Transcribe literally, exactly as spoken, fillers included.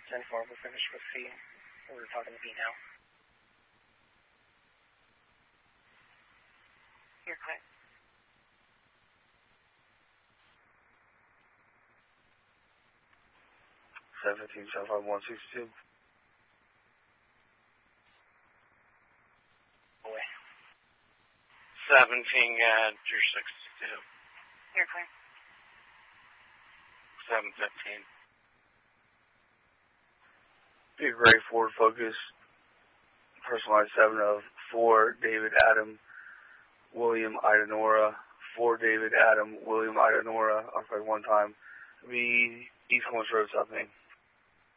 ten four, we're finished with C. We're talking to B now. You're clear. seventeen, seven five one, six two. Boy. seventeen, uh, you're sixty-two. You're clear. seven fifteen. Big Ray Ford Focus. Personalized seven of four, David Adam, William Ida Nora. four, David Adam, William Ida Nora. I'll play one time. Be East Coast Road, South Main.